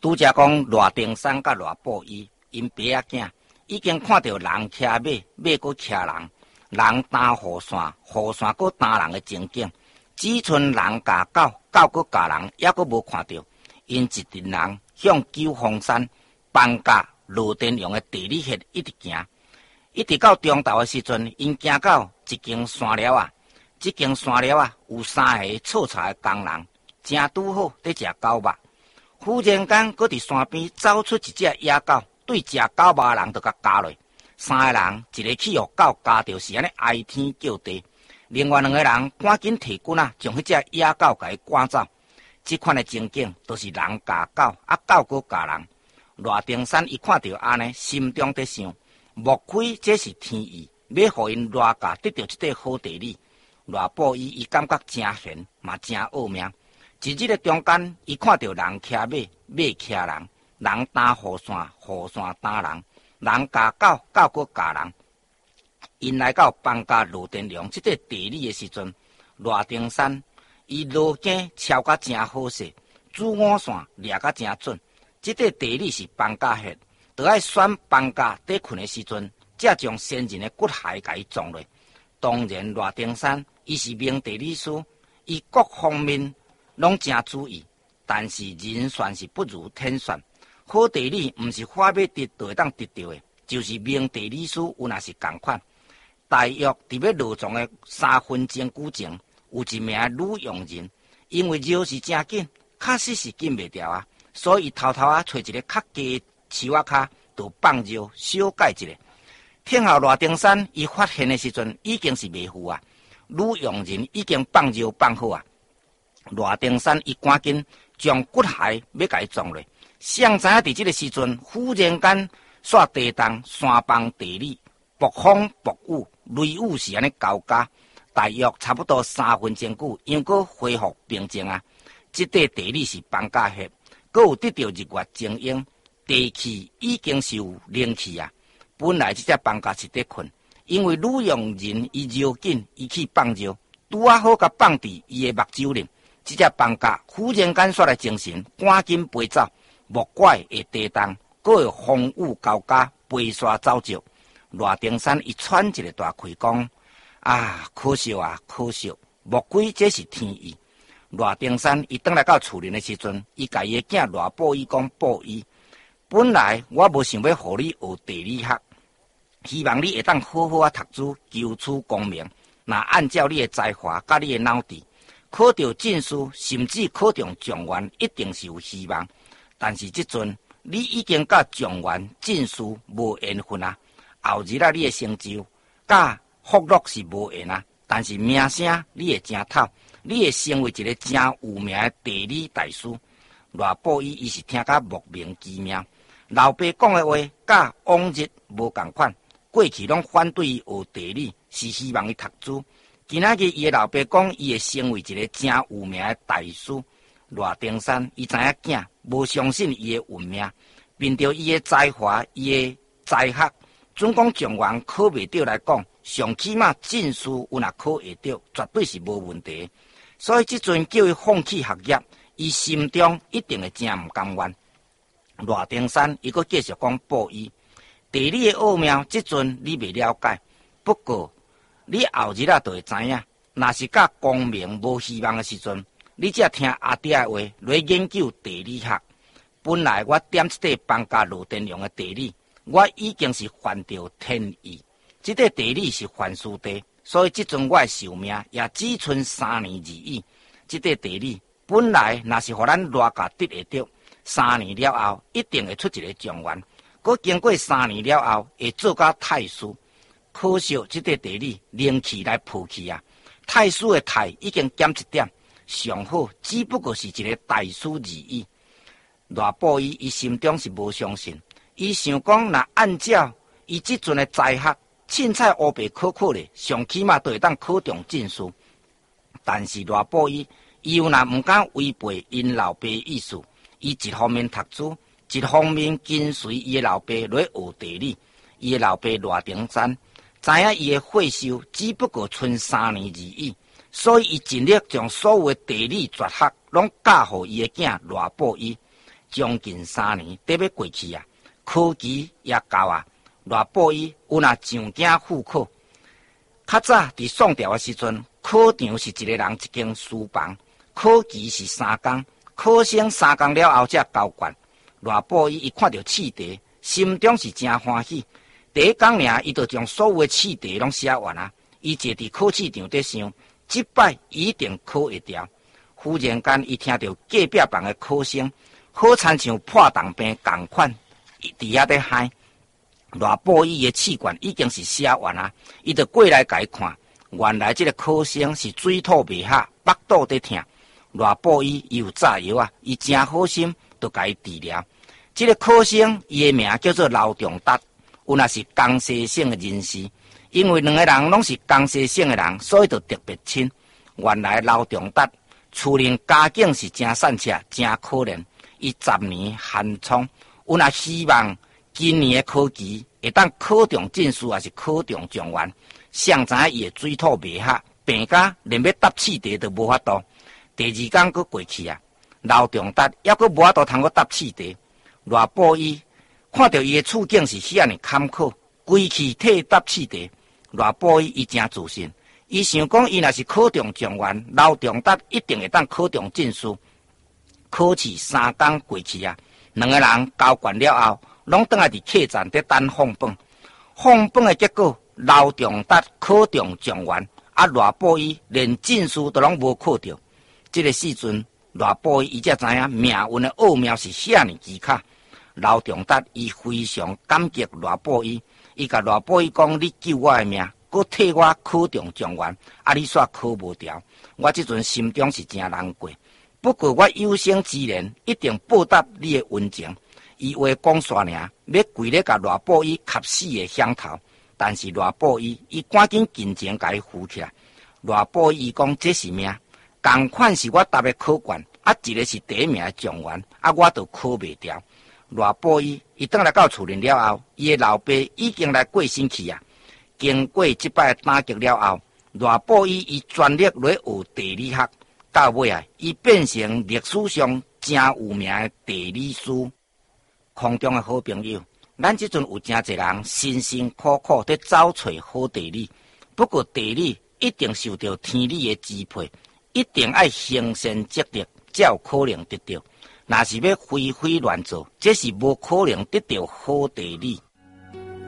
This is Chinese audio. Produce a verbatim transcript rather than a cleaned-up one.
拄则讲赖丁山甲赖布衣，因爸仔囝已经看到人骑马，马佫骑人，人担雨伞，雨伞佫担人的情景。只剩人甲狗，狗佫甲人，也佫无看到。因一群人向九峰山放假罗天用的地理穴一直行，一直到中昼的时阵，因行到一间山寮啊。这间山寮啊，有三个错柴的工人，正拄好在食狗肉。忽然间，佫伫山边走出一只野狗，对食狗肉的人就甲咬落。三个人，一个去互狗咬着是安尼哀天叫地，另外两个人赶紧提棍啊，将迄只野狗甲伊赶走。这款的情景，都是人咬狗，啊狗佫咬人。赖丁山一看到安尼，心中在想：莫非这是天意，要互因赖家得到这块好地理？赖布衣伊感觉真悬，嘛真恶命。一日的中间，伊看到人骑马，马骑人，人担雨伞，雨伞担人，人咬狗，狗佫咬人。因来到放假罗天龙这块地理的时阵，赖丁山伊路径超甲真好势，主五线掠甲真准。这块地理是放假穴，就要选放假在困的时阵，才将先人的骨骸甲伊撞落。当然，赖丁山伊是名地理师，伊各方面拢真注意，但是人算是不如天算。好地理毋是花要得就会当得到的，就是名地理师有若是共款。大约伫要落葬的三分钟久前，有一名女佣人，因为尿是真紧，确实是紧袂掉啊，所以偷偷啊找一个较低的树仔骹，就放尿小解一下。听候赖丁山伊发现的时阵，已经是袂赴啊。女佣人已经放尿放好啊。赖丁山伊赶紧将骨骸要甲伊撞落。谁知影伫这个时阵，忽然间煞地动，山崩地裂，暴风暴雨，雷雨是安尼交加，大约差不多三分钟久，又搁恢复平静啊。这块地理是放假穴，搁有得到日月精英，地气已经是有灵气啊。本来这只放假是伫困，因为女佣人伊尿紧，伊去放尿，拄啊好甲放伫伊的目睭里。这只放假忽然间煞来精神，赶紧飞走，莫怪会地动，搁会风雨交加，飞沙走石。赖丁山伊喘一个大气讲：啊，可惜啊，可惜！莫怪这是天意。赖丁山伊转来到厝里的时阵，伊甲伊的囝赖布衣讲：布衣，本来我无想要互你学地理学，希望你会当好好啊读书，求取功名。若按照你的才华甲你的脑智，考到进士，甚至考中状元，一定是有希望。但是即阵你已经甲状元、进士无缘分啊！后日啊，你的成就甲福禄是无缘啊，但是名声你会真透，你会成为一个真有名的地理大师。赖布衣伊是听甲莫名其妙，老爸讲的话甲往日无共款。过去拢反对伊学地理，是希望伊读书。今仔日伊的老爸讲，伊会成为一个真有名的大师。赖丁山伊知影囝无相信伊的运命，凭着伊的才华、伊的才学，总讲状元考袂到来讲，上起码进士有若考会到，绝对是无问题。所以即阵叫伊放弃学业，伊心中一定会真毋甘愿。赖丁山伊阁继续讲布衣。地理的奥妙，即阵你未了解。不过，你后日啊，就会知影。若是甲功名无希望的时阵，你才听阿爹的话来研究地理学。本来我点这块放假罗天龙的地理，我已经是犯着天意。这块地理是凡事地，所以即阵我的寿命也只剩三年而已。这块地理本来若是互咱赖家得会到，三年了后一定会出一个状元。搁经过三年了后，会做到太师。可惜这块地理灵气来破去啊！太师的太已经减一点，上好只不过是一个大师而已。赖布衣伊心中是无相信，伊想讲，若按照伊即阵的才学，凊彩乌白考考咧，上起码都会当考中进士。但是赖布衣伊又若毋敢违背因老爸意思，伊一方面读书。一方面跟随伊的老爸来学地理，伊的老爸赖丁山知影伊的岁数只不过剩三年而已，所以伊尽力将所有的地理绝学拢教互伊的囝赖布衣。 将近三年，得要过去啊，考期也到啊。偌报伊有若上京赴考。较早伫宋朝的时阵，考场是一个人一间书房，考期是三工，考生三工了后才交卷。偌报伊一看到试题，心中是真欢喜。第一工尔，伊就将所有的试题拢写完啊。伊坐伫考试场伫想，即摆一定考会掉。忽然间，伊听到隔壁房的考生，好亲像破洞病共款，伫遐咧嗨。偌报伊的试卷已经是写完啊，伊就过来甲伊看，原来这个考生是水土未合，腹肚在痛。偌报伊伊有炸药啊，伊真好心，就甲伊治疗。这个考生伊的名叫做刘仲达，有若是江西省的人士，因为两个人拢是江西省的人，所以就特别亲。原来刘仲达厝人家境是真善车，真可怜。伊十年寒窗，有若希望今年的考期会当考中进士，还是考中状元。谁知伊的水土未合，病甲连要答试题都无法度。第二天佫过去啊，刘仲达还佫无法度通过答试题。偌报伊看到伊的处境是遐尼坎坷，规气替答试题。偌报伊伊真自信，伊想讲伊若是考中状元，刘仲达一定会当考中进士。考试三天过去啊，两个人交卷了后，拢倒来伫客栈伫等放饭。放饭的结果，刘仲达考中状元，啊偌报伊连进士都拢无考着。这个时阵，偌报伊伊才知影命运的奥妙是遐尼奇卡。刘仲达伊非常感激偌报伊，伊甲偌报伊讲：你救我的命，搁替我考中状元，啊你煞考无掉，我即阵心中是真难过。不过我有生之年一定报答你的恩情。伊话讲煞尔，要跪咧甲偌报伊磕死的响头。但是偌报伊伊赶紧紧前甲伊扶起来。偌报伊讲这是命，同款是我答的考卷，啊一个是第一名的状元，啊我都考袂掉。偌报伊伊转来到厝里了后，伊的老爸已经来过身去啊。经过即摆打击了后，偌报伊伊全力来学地理学，到尾啊，伊变成历史上真有名的地理师。空中的好朋友，咱即阵有真侪人辛辛苦苦在找找好地理，不过地理一定受到天理的支配，一定爱行善积德，才有可能得到。若是要非非乱做，这是无可能得到好地理。